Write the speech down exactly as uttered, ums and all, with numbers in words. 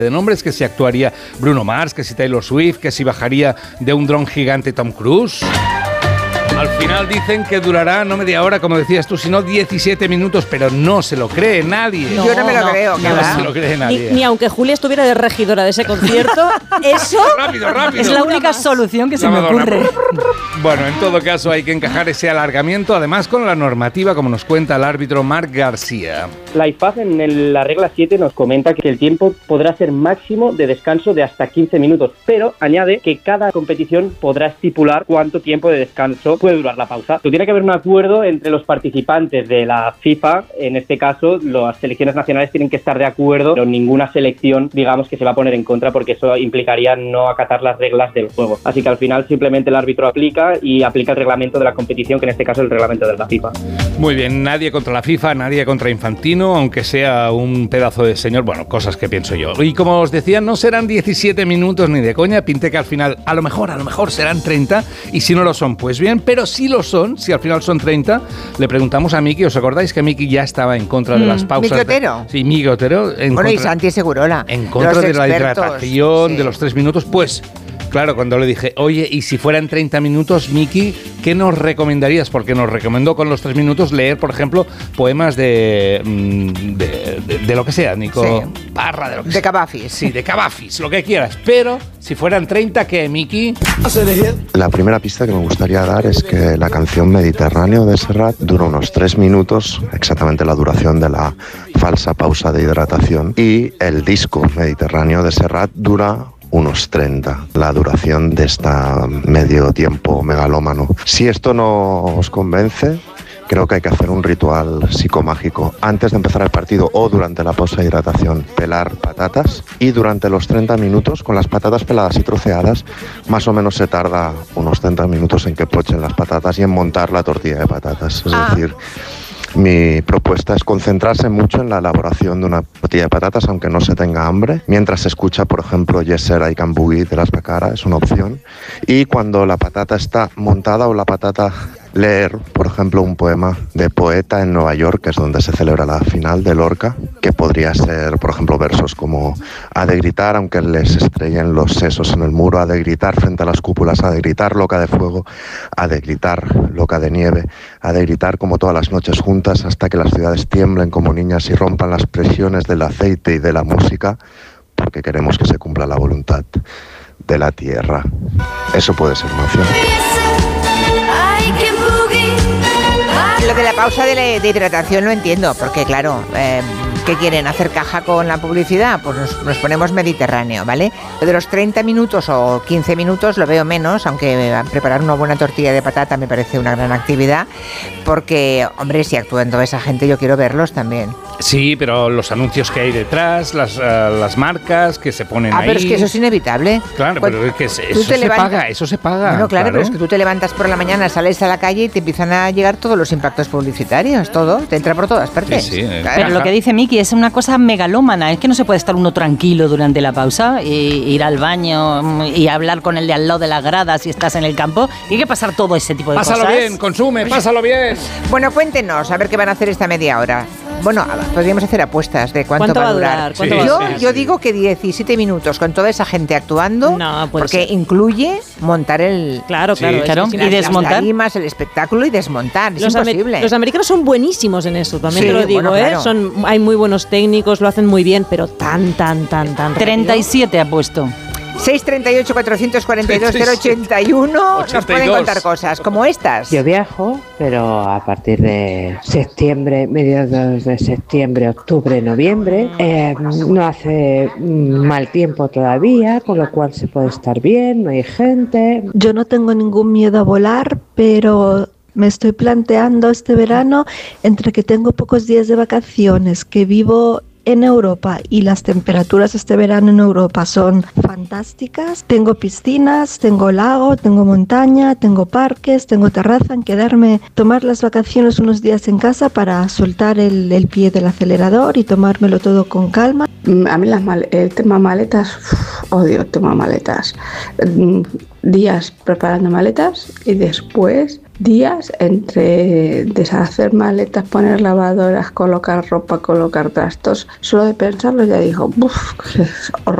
de nombres, que si actuaría Bruno Mars, que si Taylor Swift, que si bajaría de un dron gigante Tom Cruise. Al final dicen que durará no media hora, como decías tú, sino diecisiete minutos, pero no se lo cree nadie. No, Yo no me lo no, creo, no, no se lo cree nadie. Ni, ni aunque Julia estuviera de regidora de ese concierto, eso rápido, rápido. es la única solución que se me ocurre. Bueno, en todo caso hay que encajar ese alargamiento, además con la normativa, como nos cuenta el árbitro Marc García. La I F A B en el, la regla siete nos comenta que el tiempo podrá ser máximo de descanso de hasta quince minutos, pero añade que cada competición podrá estipular cuánto tiempo de descanso puede durar la pausa. Tú tiene que haber un acuerdo entre los participantes de la FIFA, en este caso las selecciones nacionales tienen que estar de acuerdo, pero ninguna selección, digamos, que se va a poner en contra, porque eso implicaría no acatar las reglas del juego. Así que al final simplemente el árbitro aplica y aplica el reglamento de la competición, que en este caso es el reglamento de la FIFA. Muy bien, nadie contra la FIFA, nadie contra Infantino, aunque sea un pedazo de señor, bueno, cosas que pienso yo. Y como os decía, no serán diecisiete minutos ni de coña, pinte que al final, a lo mejor, a lo mejor serán treinta, y si no lo son, pues bien, pero si lo son, si al final son treinta, le preguntamos a Miki, ¿os acordáis que Miki ya estaba en contra de las pausas? Miki Otero. De, sí, Miki Otero. En bueno, contra, y Santi Segurola. En contra de, de la hidratación, sí. de los tres minutos, pues... Claro, cuando le dije, oye, y si fueran treinta minutos, Miki, ¿qué nos recomendarías? Porque nos recomendó con los tres minutos leer, por ejemplo, poemas de de, de, de lo que sea, Nico sí. Parra, de lo que de sea. Cavafis. Sí, de Cavafis, lo que quieras. Pero si fueran treinta, ¿qué, Miki? La primera pista que me gustaría dar es que la canción Mediterráneo de Serrat dura unos tres minutos, exactamente la duración de la falsa pausa de hidratación, y el disco Mediterráneo de Serrat dura unos treinta, la duración de esta medio tiempo megalómano. Si esto no os convence, creo que hay que hacer un ritual psicomágico. Antes de empezar el partido o durante la pausa de hidratación, pelar patatas, y durante los treinta minutos, con las patatas peladas y troceadas, más o menos se tarda unos treinta minutos en que pochen las patatas y en montar la tortilla de patatas. Es ah. decir, mi propuesta es concentrarse mucho en la elaboración de una tortilla de patatas, aunque no se tenga hambre, mientras se escucha, por ejemplo, Yeser I Can Boogie de Las Becara, es una opción, y cuando la patata está montada o la patata, leer, por ejemplo, un poema de Poeta en Nueva York, que es donde se celebra la final de Lorca, que podría ser, por ejemplo, versos como: ha de gritar aunque les estrellen los sesos en el muro, ha de gritar frente a las cúpulas, ha de gritar loca de fuego, ha de gritar loca de nieve, ha de gritar como todas las noches juntas hasta que las ciudades tiemblen como niñas y rompan las presiones del aceite y de la música, porque queremos que se cumpla la voluntad de la tierra. Eso puede ser una opción. Lo de la pausa de, la, de hidratación lo entiendo, porque claro, eh, ¿qué quieren? ¿Hacer caja con la publicidad? Pues nos, nos ponemos Mediterráneo, ¿vale? Lo de los treinta minutos o quince minutos lo veo menos, aunque preparar una buena tortilla de patata me parece una gran actividad, porque, hombre, si actúan toda esa gente yo quiero verlos también. Sí, pero los anuncios que hay detrás, las, uh, las marcas que se ponen ah, ahí... Ah, pero es que eso es inevitable. Claro, Cuando pero es que eso, eso se levantas... paga, eso se paga. No, claro, claro, pero es que tú te levantas por la mañana, sales a la calle y te empiezan a llegar todos los impactos publicitarios, todo, te entra por todas partes. Sí, sí, claro. Pero lo que dice Miki es una cosa megalómana, es que no se puede estar uno tranquilo durante la pausa, y ir al baño y hablar con el de al lado de las gradas si estás en el campo, y hay que pasar todo ese tipo de pásalo cosas. Pásalo bien, consume, pásalo bien. Bueno, cuéntenos, a ver qué van a hacer esta media hora. Bueno, podríamos hacer apuestas de cuánto, ¿Cuánto va a durar. Sí, yo sí, yo sí. digo que diecisiete minutos con toda esa gente actuando, no, porque ser. incluye montar el... Claro, claro, sí, claro. Y y desmontar. Las tarimas, el espectáculo y desmontar, es los imposible. Amer- los americanos son buenísimos en eso, también sí, te lo digo, bueno, ¿eh? claro. Son, hay muy buenos técnicos, lo hacen muy bien, pero tan, tan, tan, tan treinta y siete ha puesto. seis treinta y ocho, cuatrocientos cuarenta y dos, cero ochenta y uno nos pueden contar cosas como estas. Yo viajo, pero a partir de septiembre, mediados de septiembre, octubre, noviembre, eh, no hace mal tiempo todavía, con lo cual se puede estar bien, no hay gente. Yo no tengo ningún miedo a volar, pero me estoy planteando este verano, entre que tengo pocos días de vacaciones, que vivo en Europa y las temperaturas este verano en Europa son fantásticas. Tengo piscinas, tengo lago, tengo montaña, tengo parques, tengo terraza, en quedarme, tomar las vacaciones unos días en casa para soltar el, el pie del acelerador y tomármelo todo con calma. A mí las mal- el tema maletas, uf, odio el tema maletas. Días preparando maletas y después días entre deshacer maletas, poner lavadoras, colocar ropa, colocar trastos. Solo de pensarlo ya digo, uff, qué horror.